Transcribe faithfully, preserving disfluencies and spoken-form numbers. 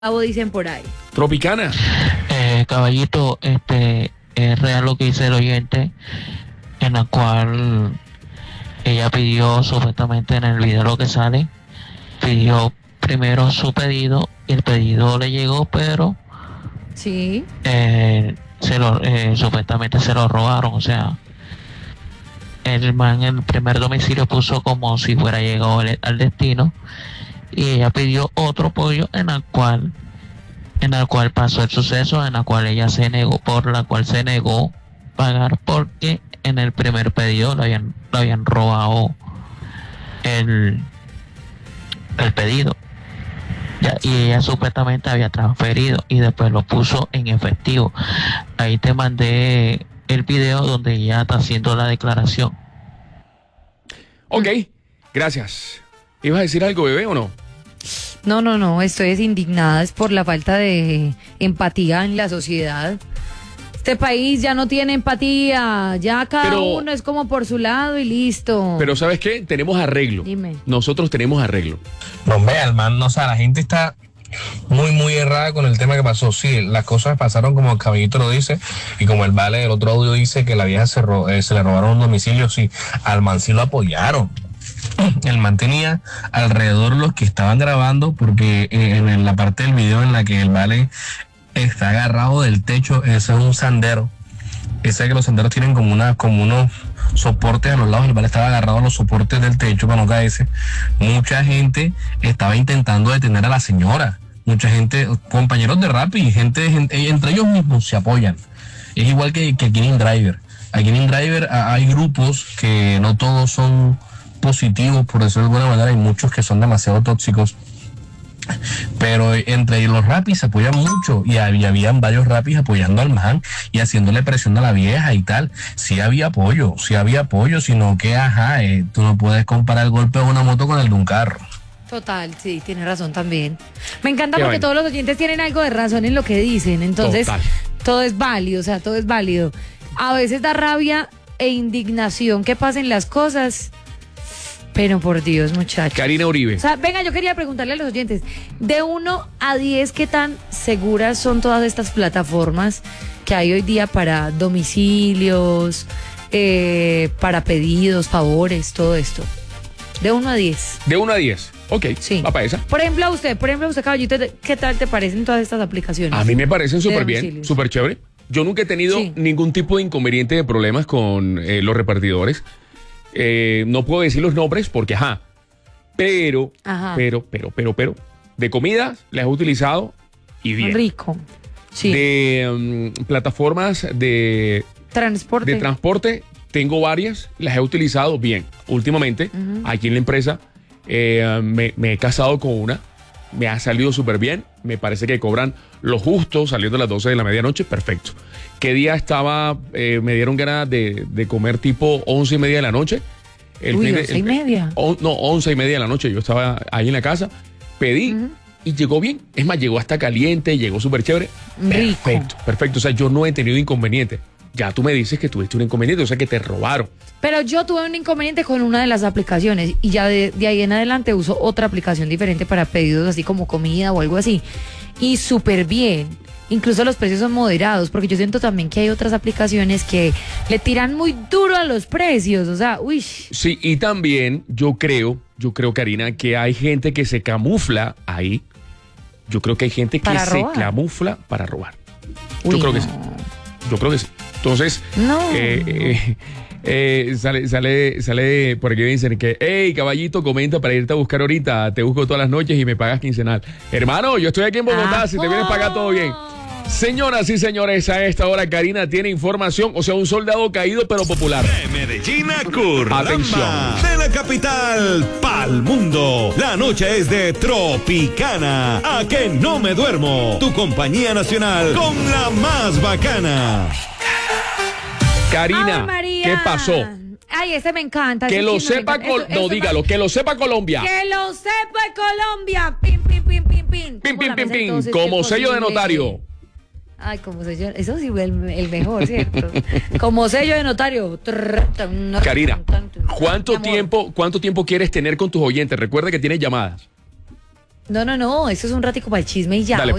Dicen por ahí. Tropicana. Eh, caballito, este es real lo que dice el oyente, en la cual ella pidió supuestamente en el video lo que sale, pidió primero su pedido y el pedido le llegó, pero sí, eh, se lo eh, supuestamente se lo robaron. O sea, el man en el primer domicilio puso como si fuera llegado al, al destino, y ella pidió otro pollo en el cual en el cual pasó el suceso, en la cual ella se negó, por la cual se negó pagar, porque en el primer pedido le habían, le habían robado el, el pedido. Ya, y ella supuestamente había transferido y después lo puso en efectivo. Ahí te mandé el video donde ella está haciendo la declaración. Ok, gracias. ¿Ibas a decir algo, bebé, o no? no, no, no, estoy indignada, es por la falta de empatía en la sociedad. Este país ya no tiene empatía, ya cada Pero- uno es como por su lado y listo. Pero ¿sabes qué? Tenemos arreglo. Dime. Nosotros tenemos arreglo. No, vea, man, no, o sea, la gente está muy, muy errada con el tema que pasó. Sí, las cosas pasaron como el caballito lo dice, y como el vale del otro audio dice que la vieja se, ro- eh, se le robaron un domicilio. Sí, al man sí lo apoyaron. El man tenía alrededor los que estaban grabando, porque eh, en, en la parte del video en la que el vale está agarrado del techo, ese es un sandero. Ese que los senderos tienen como una, como unos soportes a los lados, el vale estaba agarrado a los soportes del techo para no caerse. Mucha gente estaba intentando detener a la señora. Mucha gente, compañeros de rap y gente, gente entre ellos mismos se apoyan. Es igual que, que aquí en InDriver. Aquí en InDriver a- hay grupos que no todos son positivos, por decirlo de alguna manera, hay muchos que son demasiado tóxicos. Pero entre los rapis se apoyan mucho, y había, habían varios rapis apoyando al man y haciéndole presión a la vieja y tal. Sí había apoyo, sí había apoyo, sino que, ajá, eh, tú no puedes comparar el golpe de una moto con el de un carro. Total, sí, tiene razón también. Me encanta Qué porque vaina. todos los oyentes tienen algo de razón en lo que dicen, entonces Total. todo es válido, o sea, todo es válido. A veces da rabia e indignación que pasen las cosas, pero por Dios, muchachos. Karina Uribe. O sea, venga, yo quería preguntarle a los oyentes, de uno a diez, ¿qué tan seguras son todas estas plataformas que hay hoy día para domicilios, eh, para pedidos, favores, todo esto? De uno a diez. De uno a diez. Ok, Sí. va para esa. Por ejemplo, a usted, por ejemplo, a usted, caballito, ¿qué tal te parecen todas estas aplicaciones? A mí me parecen súper bien, domicilios. súper chévere. Yo nunca he tenido Sí. ningún tipo de inconveniente de problemas con eh, los repartidores. Eh, no puedo decir los nombres porque, ajá. Pero, Ajá. pero, pero, pero, pero. De comida las he utilizado y bien. Rico. Sí. De mm, plataformas de, Transporte. de transporte, tengo varias, las he utilizado bien. Últimamente, Ujú. aquí en la empresa, eh, me, me he casado con una, me ha salido súper bien, me parece que cobran lo justo, saliendo a las doce de la medianoche, perfecto. ¿Qué día estaba? Eh, me dieron ganas de, de comer tipo once y media de la noche. El Uy, fin de- once y el- media. on- no, once y media de la noche, yo estaba ahí en la casa, pedí Ujú. y llegó bien. Es más, llegó hasta caliente, llegó súper chévere. Rico. Perfecto, perfecto. O sea, yo no he tenido inconveniente. Ya tú me dices que tuviste un inconveniente, o sea, que te robaron. Pero yo tuve un inconveniente con una de las aplicaciones y ya de, de ahí en adelante uso otra aplicación diferente para pedidos así como comida o algo así. Y súper bien. Incluso los precios son moderados, porque yo siento también que hay otras aplicaciones que le tiran muy duro a los precios. O sea, uy. Sí, y también yo creo, yo creo, Karina, que hay gente que se camufla ahí. Yo creo que hay gente que Para se robar. camufla para robar. Uy, Yo creo que no. sí. Yo creo que sí. Entonces, No. eh, eh, eh, sale, sale, sale por aquí dicen que, hey, caballito, comenta para irte a buscar ahorita. Te busco todas las noches y me pagas quincenal. Hermano, yo estoy aquí en Bogotá, si te vienes a pagar todo bien. Señoras y señores, a esta hora Karina tiene información, o sea, un soldado caído pero popular. De Medellín a Curlamba, Atención. de la capital pa'l mundo. La noche es de Tropicana. A que no me duermo. Tu compañía nacional con la más bacana. Karina, Ay, María. ¿qué pasó? Ay, ese me encanta. Que ese lo chisme me sepa, encanta. Col- Eso- no, eso dígalo, me- que lo sepa Colombia. Que lo sepa Colombia. Pim, pim, pim, pim, pim. Pim, Como pim, la pim, mesa, pim, entonces, como ¿qué sello de posible? notario. Ay, como sello. Eso sí fue el, el mejor, ¿cierto? Como sello de notario. Karina, ¿cuánto Mi amor. tiempo, cuánto tiempo quieres tener con tus oyentes? Recuerda que tienes llamadas. No, no, no, eso es un ratico para el chisme y ya. Dale,